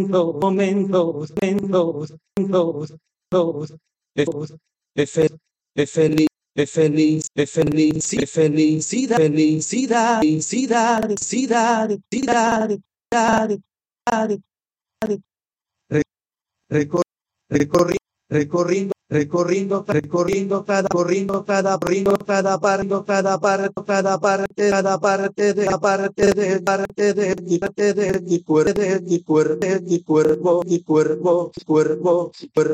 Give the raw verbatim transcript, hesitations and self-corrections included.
momentos, momentos, momentos, momentos, de fe- de feliz, de feliz, de feliz, de felicidad, felicidad, felicidad, felicidad, felicidad, felicidad, Re- recor- recorri- recorriendo, recorriendo, recorriendo cada, corriendo cada, corriendo cada parte, cada parte, cada parte, cada parte de la parte de parte de mi parte de mi cuerpo, de mi cuerpo, de mi cuerpo, mi cuerpo, mi cuerpo, mi cuerpo.